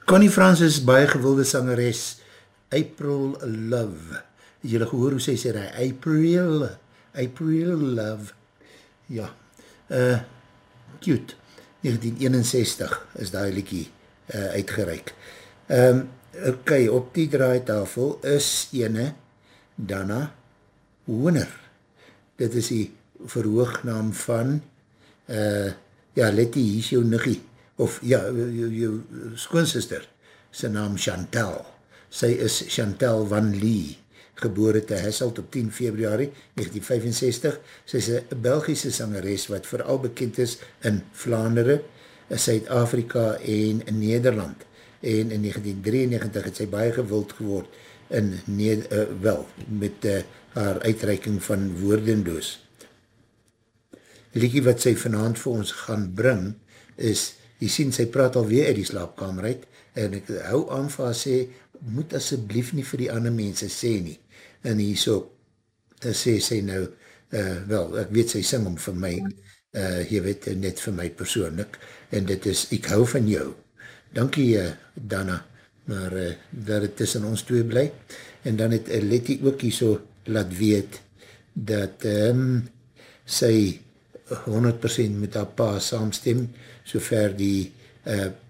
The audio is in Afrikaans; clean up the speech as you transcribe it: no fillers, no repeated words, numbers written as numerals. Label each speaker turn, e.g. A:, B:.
A: Connie Francis, baie gewilde sangeres, April Love. Het julle gehoor hoe sy sê, April Love. Ja, cute. 1961 is die liekie uitgereik. Ok, op die draaitafel is ene Dana Hoener. Dit is die verhoognaam van ja, Letty, hier is jou niggie, of ja, jou skoonsister, sy naam Chantal. Sy is Chantal Van Lee, gebore te Hasselt op 10 februari 1965. Sy is een Belgische sangeres wat vooral bekend is in Vlaanderen, Suid-Afrika en Nederland. En in 1993 het sy baie gewild geword in met haar uitreiking van Woordendoos. Liekie wat sy vanavond vir ons gaan bring is, jy sien, sy praat alweer uit die slaapkamer uit, en ek hou aan vir haar sê, moet asseblief nie vir die ander mense sê nie. En hierso sê sy nou, wel, ek weet sy sing om vir my, jy weet, net vir my persoonlik, en dit is, ek hou van jou. Dankie, Dana, maar dat het tussen ons twee bly. En dan het Letty ook hierso laat weet, dat sy 100% met haar pa saamstem, sover die